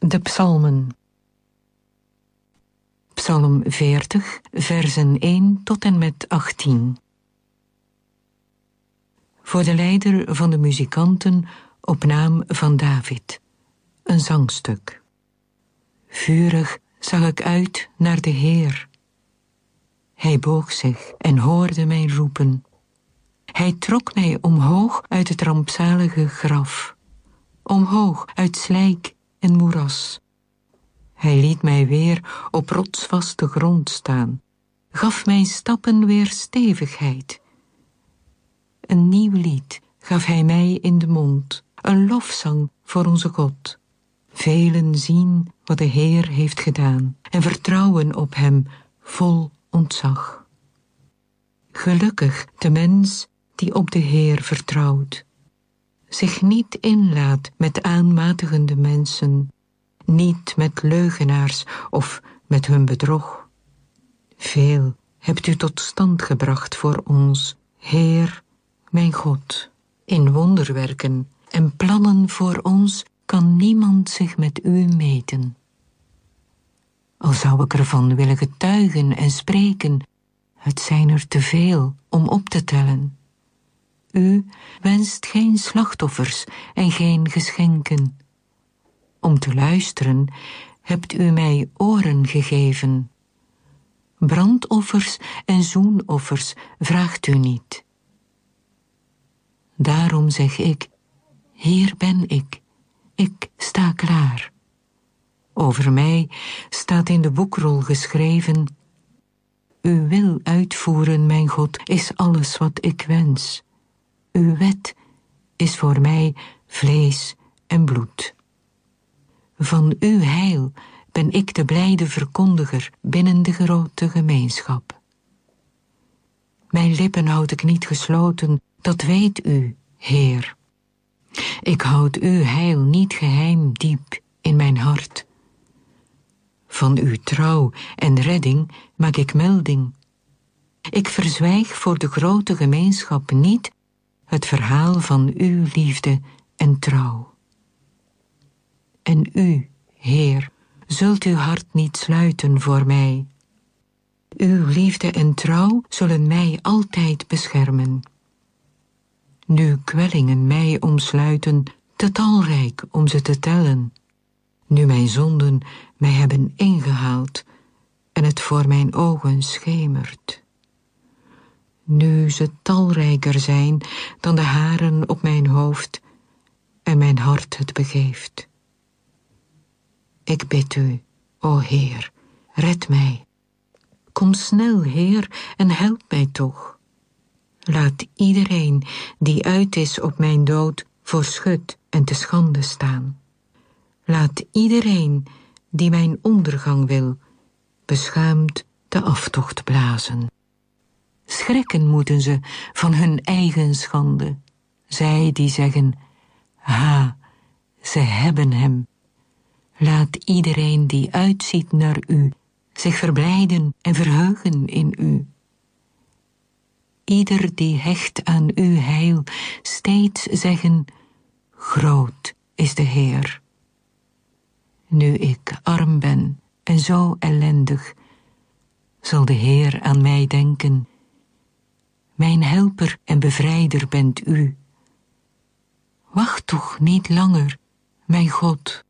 De psalmen. Psalm 40, versen 1 tot en met 18. Voor de leider van de muzikanten op naam van David. Een zangstuk. Vurig zag ik uit naar de Heer. Hij boog zich en hoorde mij roepen. Hij trok mij omhoog uit het rampzalige graf. Omhoog uit slijk en moeras. Hij liet mij weer op rotsvaste grond staan, gaf mijn stappen weer stevigheid. Een nieuw lied gaf hij mij in de mond, een lofzang voor onze God. Velen zien wat de Heer heeft gedaan en vertrouwen op hem vol ontzag. Gelukkig de mens die op de Heer vertrouwt, zich niet inlaat met aanmatigende mensen, niet met leugenaars of met hun bedrog. Veel hebt u tot stand gebracht voor ons, Heer, mijn God. In wonderwerken en plannen voor ons kan niemand zich met u meten. Al zou ik ervan willen getuigen en spreken, het zijn er te veel om op te tellen. U wenst geen slachtoffers en geen geschenken. Om te luisteren hebt u mij oren gegeven. Brandoffers en zoenoffers vraagt u niet. Daarom zeg ik, hier ben ik sta klaar. Over mij staat in de boekrol geschreven, uw wil uitvoeren, mijn God, is alles wat ik wens. Uw wet is voor mij vlees en bloed. Van uw heil ben ik de blijde verkondiger binnen de grote gemeenschap. Mijn lippen houd ik niet gesloten, dat weet u, Heer. Ik houd uw heil niet geheim diep in mijn hart. Van uw trouw en redding maak ik melding. Ik verzwijg voor de grote gemeenschap niet het verhaal van uw liefde en trouw. En u, Heer, zult uw hart niet sluiten voor mij. Uw liefde en trouw zullen mij altijd beschermen. Nu kwellingen mij omsluiten, te talrijk om ze te tellen. Nu mijn zonden mij hebben ingehaald en het voor mijn ogen schemert. Nu ze talrijker zijn dan de haren op mijn hoofd en mijn hart het begeeft. Ik bid u, o Heer, red mij. Kom snel, Heer, en help mij toch. Laat iedereen die uit is op mijn dood voor schut en te schande staan. Laat iedereen die mijn ondergang wil, beschaamd de aftocht blazen. Schrikken moeten ze van hun eigen schande, zij die zeggen, ha, ze hebben hem. Laat iedereen die uitziet naar u, zich verblijden en verheugen in u. Ieder die hecht aan uw heil, steeds zeggen, groot is de Heer. Nu ik arm ben en zo ellendig, zal de Heer aan mij denken. Mijn helper en bevrijder bent u. Wacht toch niet langer, mijn God.